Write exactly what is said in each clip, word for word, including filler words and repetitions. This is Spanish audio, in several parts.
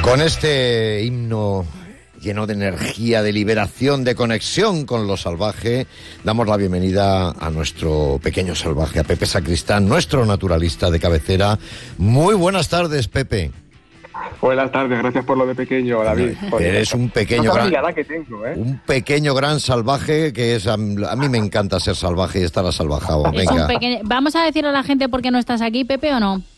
Con este himno lleno de energía, de liberación, de conexión con lo salvaje, damos la bienvenida a nuestro pequeño salvaje, a Pepe Sacristán, nuestro naturalista de cabecera. Muy buenas tardes, Pepe. Buenas tardes, gracias por lo de pequeño, David. Eres un pequeño gran, que tengo, ¿eh? un pequeño gran salvaje que es a, a mí me encanta ser salvaje y estar asalvajado. Venga. Pequeño... ¿Vamos a decirle a la gente por qué no estás aquí, Pepe, o no?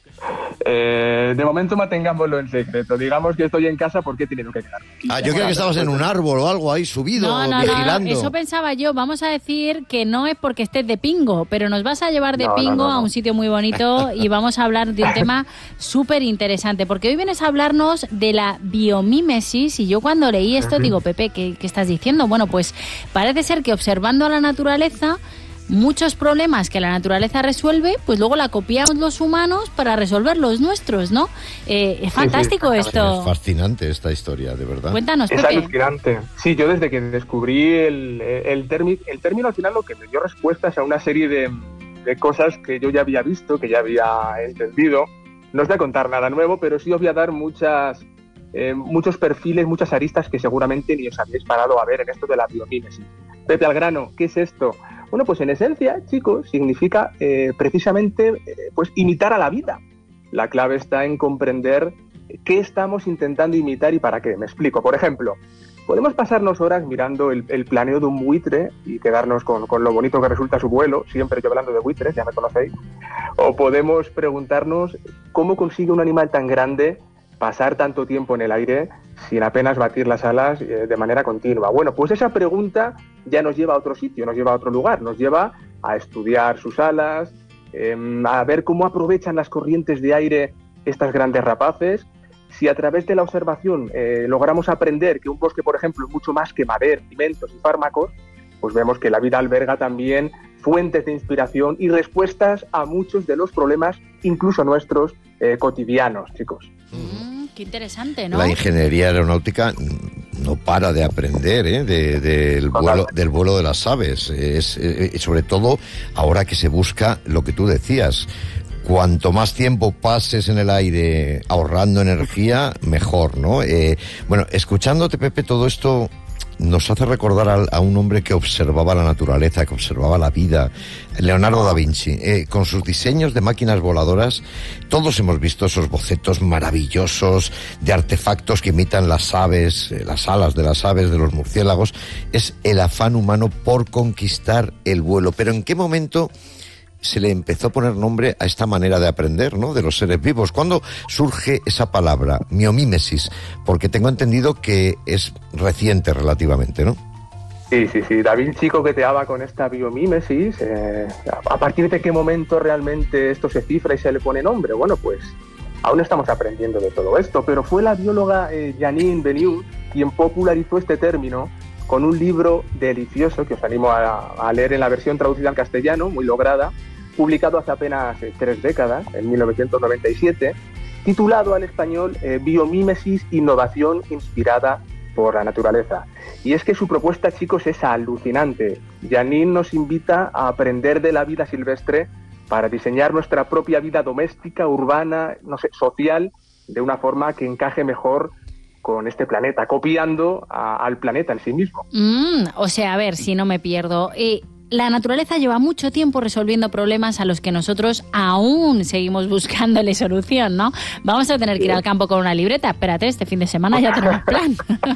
Eh, de momento mantengámoslo en secreto. Digamos que estoy en casa porque he tenido que quedar. Ah, yo creo que estabas en un árbol o algo ahí subido, no, no, vigilando. No, eso pensaba yo. Vamos a decir que no es porque estés de pingo, pero nos vas a llevar de no, pingo no, no, no. a un sitio muy bonito y vamos a hablar de un tema súper interesante, porque hoy vienes a hablarnos de la biomímesis y yo cuando leí esto digo, Pepe, ¿qué, qué estás diciendo? Bueno, pues parece ser que observando a la naturaleza, muchos problemas que la naturaleza resuelve, pues luego la copiamos los humanos para resolver los nuestros, ¿no? Eh, es fantástico sí, sí, esto. Es fascinante esta historia, de verdad. Cuéntanos, es Pepe. Es alucinante. Sí, yo desde que descubrí el, el, término, el término al final lo que me dio respuestas a una serie de, de cosas que yo ya había visto, que ya había entendido. No os voy a contar nada nuevo, pero sí os voy a dar muchas, eh, muchos perfiles, muchas aristas que seguramente ni os habéis parado a ver en esto de la biomímesis. Pepe al grano, ¿qué es esto? Bueno, pues en esencia, chicos, significa eh, precisamente eh, pues imitar a la vida. La clave está en comprender qué estamos intentando imitar y para qué. Me explico. Por ejemplo, podemos pasarnos horas mirando el, el planeo de un buitre y quedarnos con, con lo bonito que resulta su vuelo, siempre yo hablando de buitres, ya me conocéis. O podemos preguntarnos cómo consigue un animal tan grande pasar tanto tiempo en el aire sin apenas batir las alas eh, de manera continua. Bueno, pues esa pregunta ya nos lleva a otro sitio, nos lleva a otro lugar, nos lleva a estudiar sus alas, eh, a ver cómo aprovechan las corrientes de aire estas grandes rapaces. Si a través de la observación eh, logramos aprender que un bosque, por ejemplo, es mucho más que madera, alimentos y fármacos, pues vemos que la vida alberga también fuentes de inspiración y respuestas a muchos de los problemas, incluso nuestros, eh, cotidianos, chicos. Mm, qué interesante, ¿no? La ingeniería aeronáutica no para de aprender ¿eh? de, de del, vuelo, del vuelo de las aves. Es, eh, sobre todo ahora que se busca lo que tú decías. Cuanto más tiempo pases en el aire ahorrando energía, mejor, ¿no? Eh, bueno, escuchándote, Pepe, todo esto nos hace recordar a, a un hombre que observaba la naturaleza, que observaba la vida, Leonardo da Vinci. Eh, con sus diseños de máquinas voladoras, todos hemos visto esos bocetos maravillosos de artefactos que imitan las aves, eh, las alas de las aves, de los murciélagos. Es el afán humano por conquistar el vuelo. Pero ¿en qué momento se le empezó a poner nombre a esta manera de aprender, ¿no?, de los seres vivos? ¿Cuándo surge esa palabra, biomímesis? Porque tengo entendido que es reciente relativamente, ¿no? Sí, sí, sí. Da Vinci coqueteaba con esta biomímesis. Eh, ¿A partir de qué momento realmente esto se cifra y se le pone nombre? Bueno, pues aún estamos aprendiendo de todo esto, pero fue la bióloga eh, Janine Benyus quien popularizó este término con un libro delicioso que os animo a, a leer en la versión traducida al castellano, muy lograda, publicado hace apenas eh, tres décadas, en mil novecientos noventa y siete, titulado al español eh, Biomímesis, innovación inspirada por la naturaleza. Y es que su propuesta, chicos, es alucinante. Janine nos invita a aprender de la vida silvestre para diseñar nuestra propia vida doméstica, urbana, no sé, social, de una forma que encaje mejor con este planeta, copiando a, al planeta en sí mismo. Mm, o sea, a ver si no me pierdo. Eh, la naturaleza lleva mucho tiempo resolviendo problemas a los que nosotros aún seguimos buscándole solución, ¿no? Vamos a tener que ir al campo con una libreta. Espérate, este fin de semana ya tenemos plan.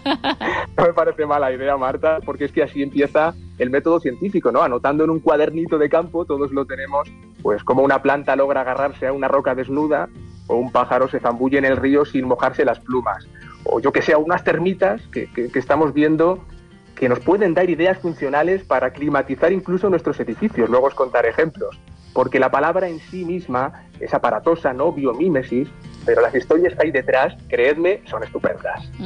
No me parece mala idea, Marta, porque es que así empieza el método científico, ¿no? Anotando en un cuadernito de campo, todos lo tenemos, pues como una planta logra agarrarse a una roca desnuda o un pájaro se zambulle en el río sin mojarse las plumas. O yo que sé, unas termitas que, que, que estamos viendo que nos pueden dar ideas funcionales para climatizar incluso nuestros edificios. Luego os contaré ejemplos. Porque la palabra en sí misma es aparatosa, ¿no? Biomímesis, pero las historias que hay detrás, creedme, son estupendas.